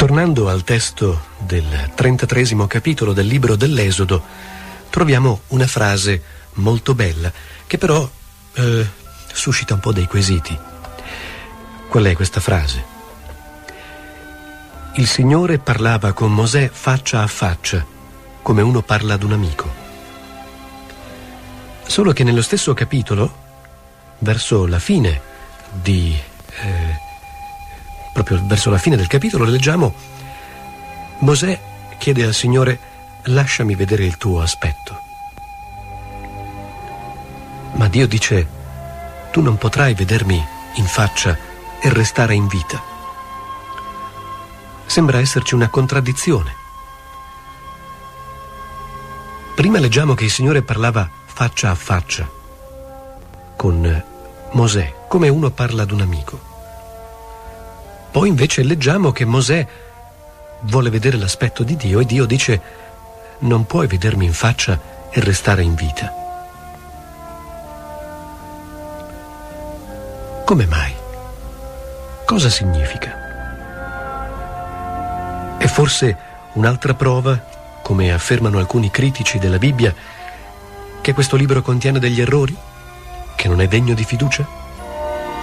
Tornando al testo del 33° capitolo del libro dell'Esodo, troviamo una frase molto bella che però suscita un po' dei quesiti. Qual è questa frase? Il Signore parlava con Mosè faccia a faccia, come uno parla ad un amico. Solo che nello stesso capitolo, verso la fine proprio verso la fine del capitolo, leggiamo: Mosè chiede al Signore: lasciami vedere il tuo aspetto. Ma Dio dice: tu non potrai vedermi in faccia e restare in vita. Sembra esserci una contraddizione. Prima leggiamo che il Signore parlava faccia a faccia con Mosè, come uno parla ad un amico. Poi invece leggiamo che Mosè vuole vedere l'aspetto di Dio e Dio dice: non puoi vedermi in faccia e restare in vita. Come mai? Cosa significa? È forse un'altra prova, come affermano alcuni critici della Bibbia, che questo libro contiene degli errori? Che non è degno di fiducia?